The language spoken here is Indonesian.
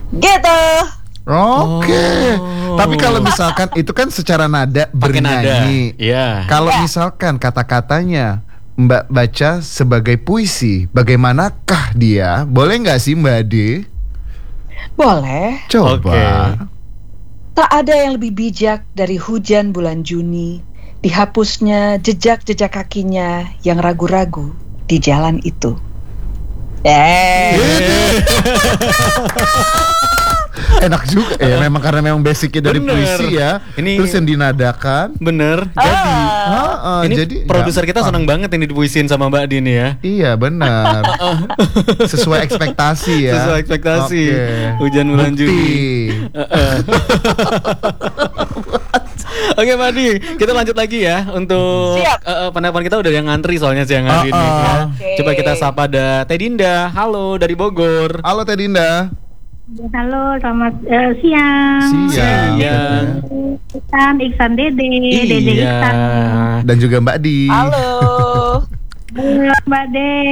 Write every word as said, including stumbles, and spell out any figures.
Gitu. Oke. Oh. Tapi kalau misalkan itu kan secara nada Pakai nada. bernyanyi. Iya. Kalau Ya. misalkan kata-katanya Mbak baca sebagai puisi, bagaimanakah dia? Boleh nggak sih Mbak Ade? Boleh. Coba. Oke. Tak ada yang lebih bijak dari hujan bulan Juni, dihapusnya jejak-jejak kakinya yang ragu-ragu di jalan itu. Eh, Enak juga ya, memang karena memang basicnya dari Bener. puisi ya. Ini- Terus yang dinadakan. Bener. Jadi Ah, ah, ini jadi produser kita gampang. seneng banget ini dipuisin sama Mbak Din ya. Iya benar. Sesuai ekspektasi ya. Sesuai ekspektasi. Oke. Hujan bulan Bukti. Juni. Oke Mbak Di, kita lanjut lagi ya untuk Siap. eh, eh, penelpon kita udah yang ngantri soalnya siang hari ini. Ah, ah. Ya. Oke. Coba kita sapa ada Teh Dinda. Halo dari Bogor. Halo Teh Dinda. Halo, selamat eh, siang. Siang. Siang. Iksan, Iksan Dede, Dede Iya. Iksan. Dan juga Mbak Di. halo. Halo, Mbak De.